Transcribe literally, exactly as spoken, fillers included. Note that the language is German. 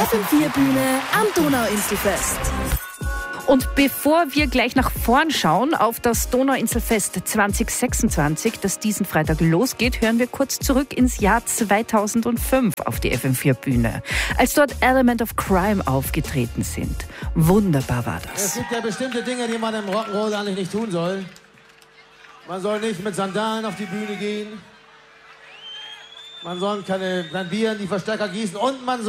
F M vier Bühne am Donauinselfest. Und bevor wir gleich nach vorn schauen auf das Donauinselfest zwanzig sechsundzwanzig, das diesen Freitag losgeht, hören wir kurz zurück ins Jahr zweitausendfünf auf die F M vier Bühne, als dort Element of Crime aufgetreten sind. Wunderbar war das. Es gibt ja bestimmte Dinge, die man im Rock'n'Roll eigentlich nicht tun soll. Man soll nicht mit Sandalen auf die Bühne gehen. Man soll keine Bier in die Verstärker gießen und man soll